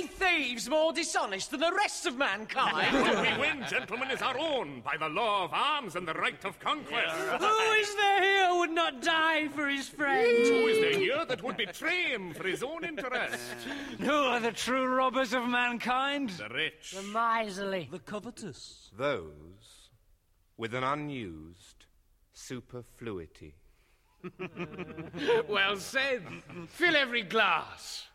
any thieves more dishonest than the rest of mankind? What we win, gentlemen, is our own, by the law of arms and the right of conquest. Who is there here who would not die for his friend? Who is there here that would betray him for his own interest? Who are the true robbers of mankind? The rich. The miserly. The covetous. Those with an unused superfluity. Well said. Fill every glass.